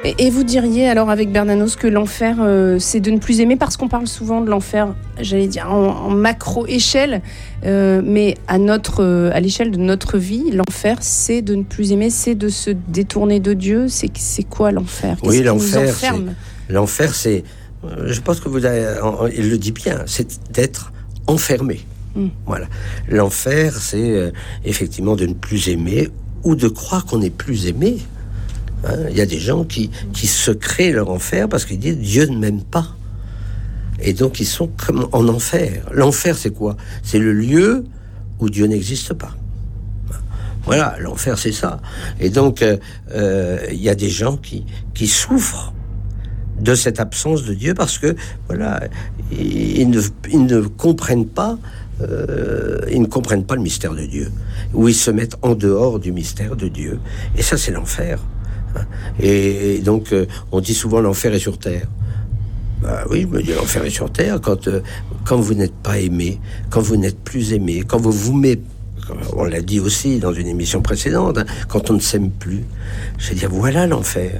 Et vous diriez alors avec Bernanos que l'enfer, c'est de ne plus aimer, parce qu'on parle souvent de l'enfer, j'allais dire en macro-échelle, mais à l'échelle de notre vie, l'enfer, c'est de ne plus aimer, c'est de se détourner de Dieu. C'est quoi l'enfer? Oui, L'enfer, c'est, je pense que il le dit bien, c'est d'être enfermé. Voilà. L'enfer, c'est effectivement de ne plus aimer ou de croire qu'on n'est plus aimé. Il y a des gens qui se créent leur enfer parce qu'ils disent Dieu ne m'aime pas. Et donc ils sont comme en enfer. L'enfer, c'est quoi? C'est le lieu où Dieu n'existe pas. Voilà, l'enfer, c'est ça. Et donc il y a des gens qui souffrent de cette absence de Dieu parce que voilà, ils ne comprennent pas. Ils ne comprennent pas le mystère de Dieu, ou ils se mettent en dehors du mystère de Dieu, et ça c'est l'enfer. Et donc on dit souvent l'enfer est sur terre. Oui, je me dis l'enfer est sur terre quand vous n'êtes pas aimé, quand vous n'êtes plus aimé, quand vous vous mettez, on l'a dit aussi dans une émission précédente, quand on ne s'aime plus. Je veux dire, voilà l'enfer.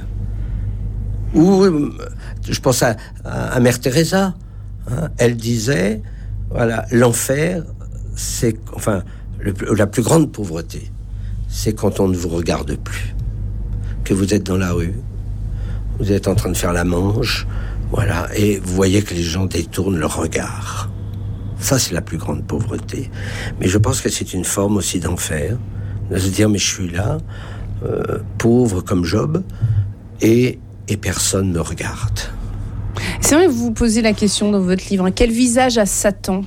Ou je pense à Mère Teresa, elle disait, voilà, l'enfer, c'est, enfin, la plus grande pauvreté, c'est quand on ne vous regarde plus, que vous êtes dans la rue, vous êtes en train de faire la manche, voilà, et vous voyez que les gens détournent leur regard. Ça, c'est la plus grande pauvreté. Mais je pense que c'est une forme aussi d'enfer, de se dire, mais je suis là, pauvre comme Job, et personne ne regarde. C'est vrai que vous vous posez la question dans votre livre, quel visage a Satan?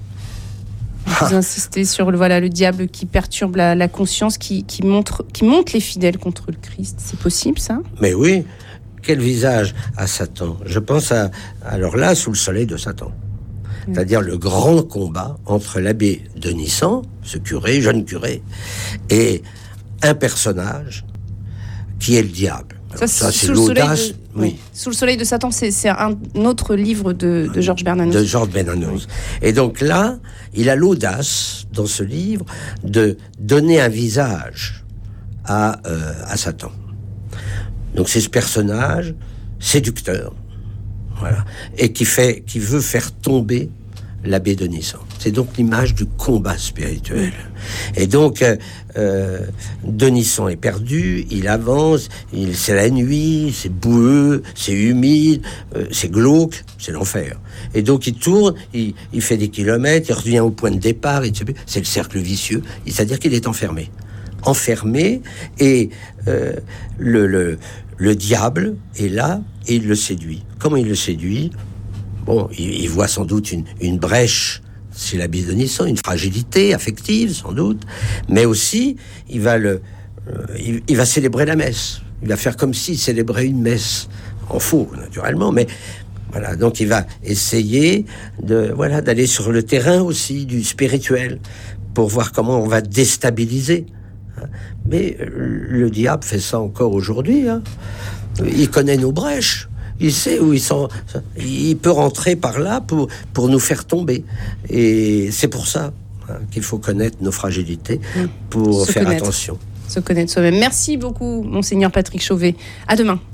Vous insistez sur le diable qui perturbe la conscience, qui monte les fidèles contre le Christ. C'est possible, ça? Mais oui, quel visage a Satan? Je pense alors là, sous le soleil de Satan. C'est-à-dire le grand combat entre l'abbé de Nissan, ce curé, jeune curé, et un personnage qui est le diable. Ça c'est l'audace. Oui. Sous le soleil de Satan, c'est un autre livre de Georges Bernanos. De Georges Bernanos. Oui. Et donc là, il a l'audace, dans ce livre, de donner un visage à Satan. Donc c'est ce personnage séducteur, voilà, et qui veut faire tomber l'abbé de Nissan. C'est donc l'image du combat spirituel. Et donc, Denisson est perdu, il avance, c'est la nuit, c'est boueux, c'est humide, c'est glauque, c'est l'enfer. Et donc il tourne, il fait des kilomètres, il revient au point de départ, c'est le cercle vicieux, c'est-à-dire qu'il est enfermé. Et le diable est là et il le séduit. Comment il le séduit? Bon, il voit sans doute une brèche, c'est l'abbé de Nissan, une fragilité affective sans doute, mais aussi il va célébrer la messe. Il va faire comme s'il célébrait une messe, en faux naturellement, mais voilà. Donc il va essayer d'aller sur le terrain aussi du spirituel pour voir comment on va déstabiliser. Mais le diable fait ça encore aujourd'hui. Il connaît nos brèches. Il sait où il peut rentrer par là pour nous faire tomber. Et c'est pour ça qu'il faut connaître nos fragilités pour faire attention. Se connaître soi-même. Merci beaucoup, Monseigneur Patrick Chauvet. À demain.